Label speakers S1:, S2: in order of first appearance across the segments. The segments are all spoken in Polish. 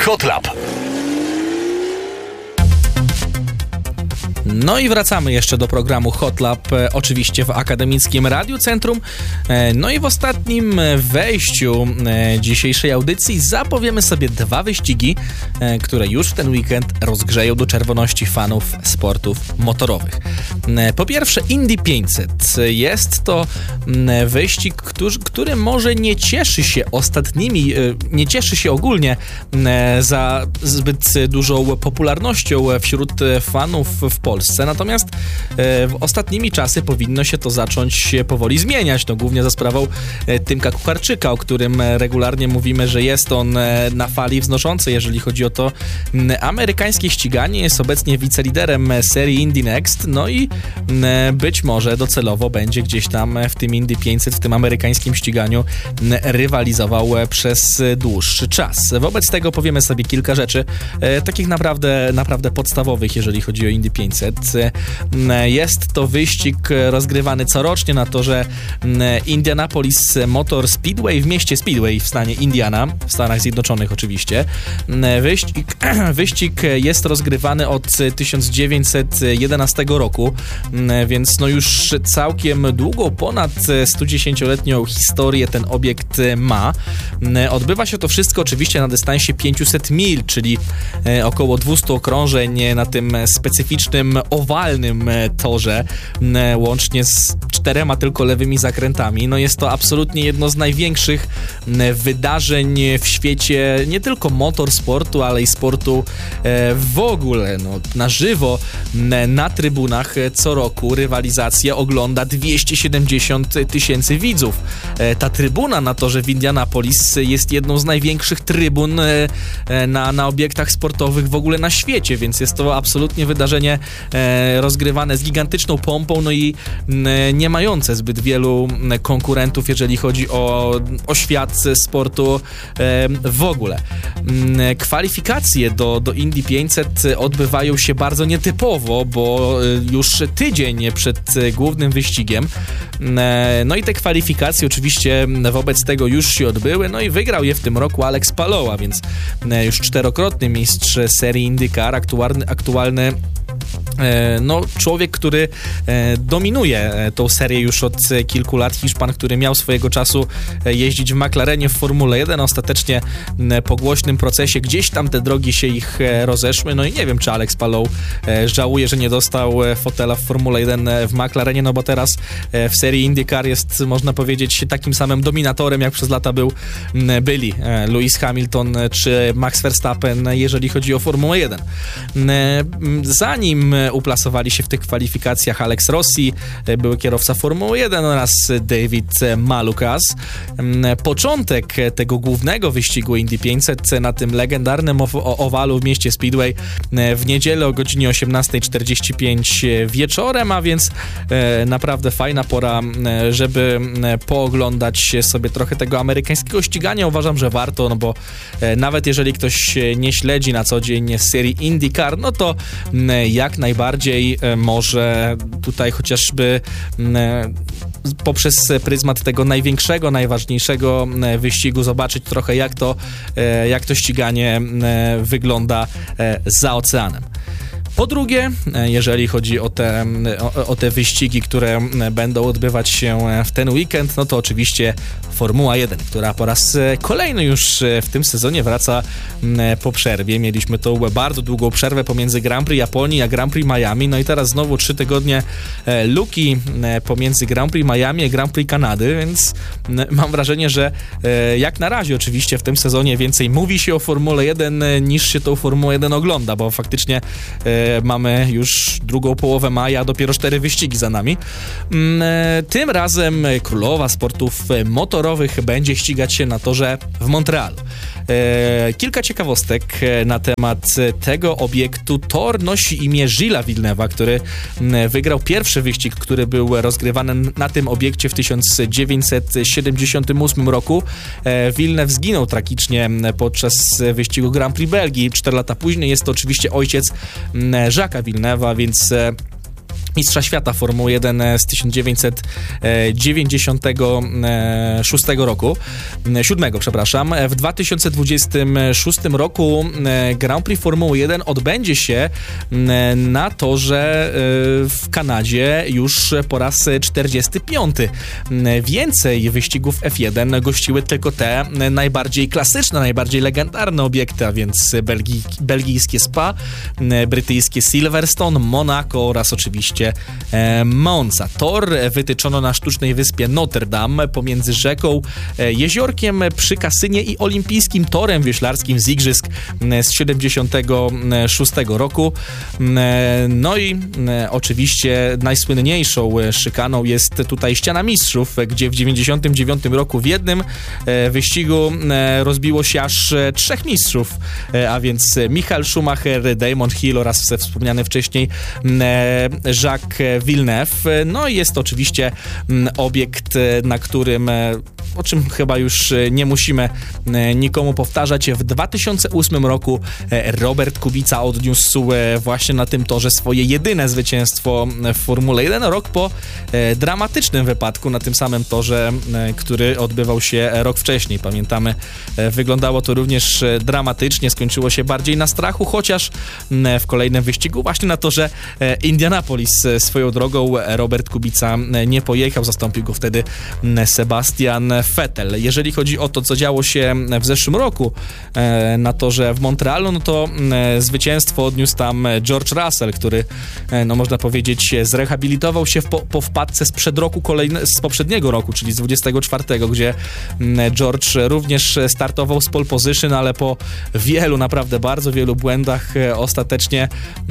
S1: Hot Lab.
S2: No i wracamy jeszcze do programu Hot Lab, oczywiście w Akademickim Radiu Centrum. No i w ostatnim wejściu dzisiejszej audycji zapowiemy sobie 2 wyścigi, które już w ten weekend rozgrzeją do czerwoności fanów sportów motorowych. Po pierwsze Indy 500. Jest to wyścig, który może nie cieszy się nie cieszy się ogólnie za zbyt dużą popularnością wśród fanów w Polsce. Natomiast ostatnimi czasy powinno się to zacząć powoli zmieniać. No, głównie za sprawą Tymka Kucharczyka, o którym regularnie mówimy, że jest on na fali wznoszącej, jeżeli chodzi o to amerykańskie ściganie. Jest obecnie wiceliderem serii Indy Next. No i być może docelowo będzie gdzieś tam w tym Indy 500, w tym amerykańskim ściganiu rywalizował przez dłuższy czas. Wobec tego powiemy sobie kilka rzeczy, takich naprawdę podstawowych, jeżeli chodzi o Indy 500. Jest to wyścig rozgrywany corocznie na torze Indianapolis Motor Speedway w mieście Speedway w stanie Indiana, w Stanach Zjednoczonych oczywiście. Wyścig jest rozgrywany od 1911 roku, więc no już całkiem długą, ponad 110-letnią historię ten obiekt ma. Odbywa się to wszystko oczywiście na dystansie 500 mil, czyli około 200 okrążeń na tym specyficznym owalnym torze, łącznie z 4 tylko lewymi zakrętami. No jest to absolutnie jedno z największych wydarzeń w świecie nie tylko motorsportu, ale i sportu w ogóle. No, na żywo na trybunach co roku rywalizację ogląda 270 000 widzów. Ta trybuna na torze w Indianapolis jest jedną z największych trybun na obiektach sportowych w ogóle na świecie, więc jest to absolutnie wydarzenie rozgrywane z gigantyczną pompą, no i nie mające zbyt wielu konkurentów, jeżeli chodzi o świat sportu w ogóle. Kwalifikacje do Indy 500 odbywają się bardzo nietypowo, bo już tydzień przed głównym wyścigiem. No i te kwalifikacje oczywiście wobec tego już się odbyły, no i wygrał je w tym roku Alex Palou, a więc już 4-krotny mistrz serii IndyCar, aktualny no, człowiek, który dominuje tą serię już od kilku lat. Hiszpan, który miał swojego czasu jeździć w McLarenie w Formule 1, ostatecznie po głośnym procesie gdzieś tam te drogi się ich rozeszły. No i nie wiem, czy Alex Palou żałuje, że nie dostał fotela w Formule 1 w McLarenie, no bo teraz w serii IndyCar jest, można powiedzieć, takim samym dominatorem, jak przez lata byli Lewis Hamilton czy Max Verstappen, jeżeli chodzi o Formułę 1. Zanim uplasowali się w tych kwalifikacjach Alex Rossi, były kierowca Formuły 1, oraz David Malukas. Początek tego głównego wyścigu Indy 500 na tym legendarnym owalu w mieście Speedway w niedzielę o godzinie 18:45 wieczorem, a więc naprawdę fajna pora, żeby pooglądać sobie trochę tego amerykańskiego ścigania. Uważam, że warto, no bo nawet jeżeli ktoś nie śledzi na co dzień serii IndyCar, no to jak najbardziej może tutaj chociażby poprzez pryzmat tego największego, najważniejszego wyścigu zobaczyć trochę, jak to ściganie wygląda za oceanem. Po drugie, jeżeli chodzi o te wyścigi, które będą odbywać się w ten weekend, no to oczywiście Formuła 1, która po raz kolejny już w tym sezonie wraca po przerwie. Mieliśmy tą bardzo długą przerwę pomiędzy Grand Prix Japonii a Grand Prix Miami, no i teraz znowu 3 tygodnie luki pomiędzy Grand Prix Miami a Grand Prix Kanady, więc mam wrażenie, że jak na razie oczywiście w tym sezonie więcej mówi się o Formule 1 niż się tą Formułę 1 ogląda, bo faktycznie mamy już drugą połowę maja, dopiero 4 wyścigi za nami. Tym razem królowa sportów motorowych będzie ścigać się na torze w Montrealu. Kilka ciekawostek na temat tego obiektu. Tor nosi imię Gillesa Villeneuve'a, który wygrał pierwszy wyścig, który był rozgrywany na tym obiekcie w 1978 roku. Villeneuve zginął tragicznie podczas wyścigu Grand Prix Belgii. 4 lata później jest to oczywiście ojciec Jacques'a Villeneuve'a, więc mistrza świata Formuły 1 z 1996 roku, 7, przepraszam. W 2026 roku Grand Prix Formuły 1 odbędzie się na torze w Kanadzie już po raz 45. Więcej wyścigów F1 gościły tylko te najbardziej klasyczne, najbardziej legendarne obiekty, a więc belgijskie Spa, brytyjskie Silverstone, Monaco oraz oczywiście Monza. Tor wytyczono na sztucznej wyspie Notre Dame pomiędzy rzeką, jeziorkiem przy Kasynie i olimpijskim torem wioślarskim z igrzysk z 76 roku. No i oczywiście najsłynniejszą szykaną jest tutaj Ściana Mistrzów, gdzie w 99 roku w jednym wyścigu rozbiło się aż 3 mistrzów, a więc Michael Schumacher, Damon Hill oraz wspomniany wcześniej Jacques Villeneuve. No i jest oczywiście obiekt, na którym, o czym chyba już nie musimy nikomu powtarzać, w 2008 roku Robert Kubica odniósł właśnie na tym torze swoje jedyne zwycięstwo w Formule 1, rok po dramatycznym wypadku na tym samym torze, który odbywał się rok wcześniej. Pamiętamy, wyglądało to również dramatycznie, skończyło się bardziej na strachu, chociaż w kolejnym wyścigu właśnie na torze Indianapolis swoją drogą Robert Kubica nie pojechał, zastąpił go wtedy Sebastian Vettel. Jeżeli chodzi o to, co działo się w zeszłym roku na torze w Montrealu, no to zwycięstwo odniósł tam George Russell, który, no można powiedzieć, zrehabilitował się po wpadce z poprzedniego roku, czyli z 24, gdzie George również startował z pole position, ale po wielu, naprawdę bardzo wielu błędach ostatecznie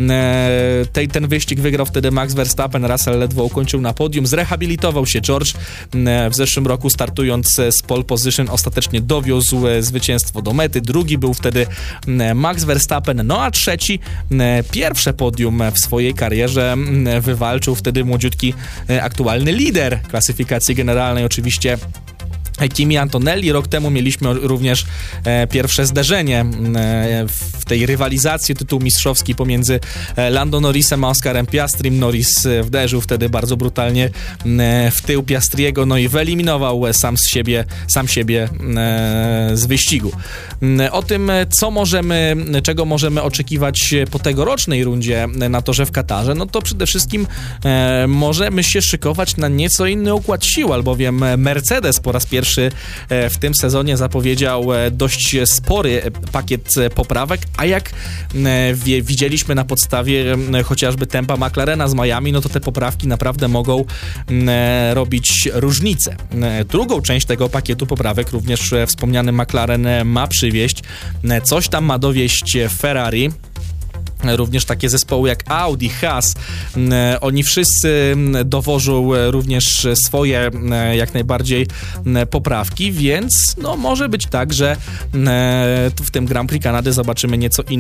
S2: ten wyścig wygrał wtedy Max Verstappen, Russell ledwo ukończył na podium, zrehabilitował się George w zeszłym roku, startując z pole position, ostatecznie dowiózł zwycięstwo do mety, drugi był wtedy Max Verstappen, no a trzeci, pierwsze podium w swojej karierze wywalczył wtedy młodziutki aktualny lider klasyfikacji generalnej, oczywiście Kimi Antonelli. Rok temu mieliśmy również pierwsze zderzenie w tej rywalizacji tytuł mistrzowski pomiędzy Lando Norrisem a Oscarem Piastrim. Norris wderzył wtedy bardzo brutalnie w tył Piastriego, no i wyeliminował sam siebie z wyścigu. O tym, czego możemy oczekiwać po tegorocznej rundzie na torze w Katarze, no to przede wszystkim możemy się szykować na nieco inny układ sił, albowiem Mercedes po raz pierwszy w tym sezonie zapowiedział dość spory pakiet poprawek, a jak widzieliśmy na podstawie chociażby tempa McLarena z Miami, no to te poprawki naprawdę mogą robić różnicę. Drugą część tego pakietu poprawek również wspomniany McLaren ma przywieźć. Coś tam ma dowieść Ferrari. Również takie zespoły jak Audi, Haas, oni wszyscy dowożą również swoje jak najbardziej poprawki, więc no może być tak, że w tym Grand Prix Kanady zobaczymy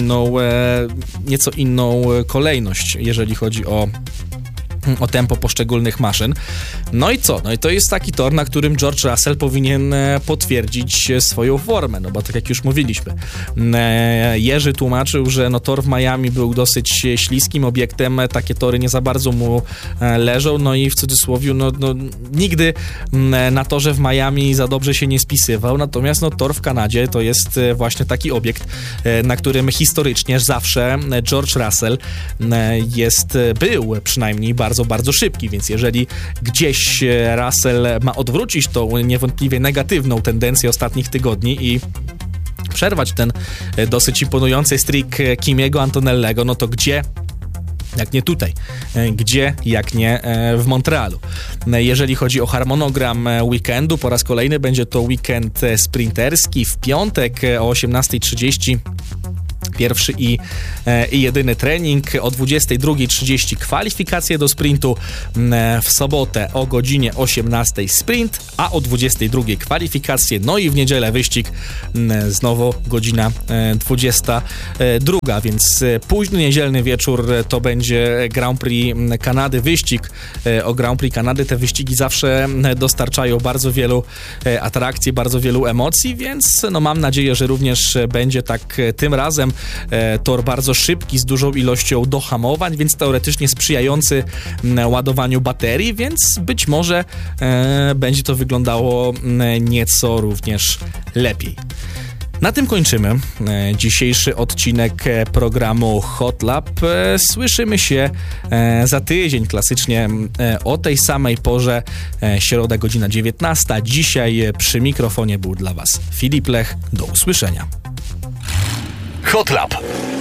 S2: nieco inną kolejność, jeżeli chodzi o tempo poszczególnych maszyn. No i co? No i to jest taki tor, na którym George Russell powinien potwierdzić swoją formę, no bo tak jak już mówiliśmy, Jerzy tłumaczył, że no tor w Miami był dosyć śliskim obiektem, takie tory nie za bardzo mu leżą, no i w cudzysłowie no nigdy na torze w Miami za dobrze się nie spisywał, natomiast no tor w Kanadzie to jest właśnie taki obiekt, na którym historycznie zawsze George Russell był przynajmniej bardzo, bardzo szybki, więc jeżeli gdzieś Russell ma odwrócić tą niewątpliwie negatywną tendencję ostatnich tygodni i przerwać ten dosyć imponujący streak Kimiego Antonellego, no to gdzie jak nie tutaj? Gdzie jak nie w Montrealu? Jeżeli chodzi o harmonogram weekendu, po raz kolejny będzie to weekend sprinterski. W piątek o 18:30 pierwszy i jedyny trening, o 22:30 kwalifikacje do sprintu, w sobotę o godzinie 18:00 sprint, a o 22:00 kwalifikacje, no i w niedzielę wyścig, znowu godzina 22, więc późny niedzielny wieczór to będzie Grand Prix Kanady, wyścig o Grand Prix Kanady. Te wyścigi zawsze dostarczają bardzo wielu atrakcji, bardzo wielu emocji, więc no mam nadzieję, że również będzie tak tym razem. tor bardzo szybki, z dużą ilością dohamowań, więc teoretycznie sprzyjający ładowaniu baterii, więc być może będzie to wyglądało nieco również lepiej. Na tym kończymy dzisiejszy odcinek programu Hot Lap. Słyszymy się za tydzień, klasycznie o tej samej porze, środa, godzina 19. Dzisiaj przy mikrofonie był dla Was Filip Lech. Do usłyszenia.
S1: Hot Lap.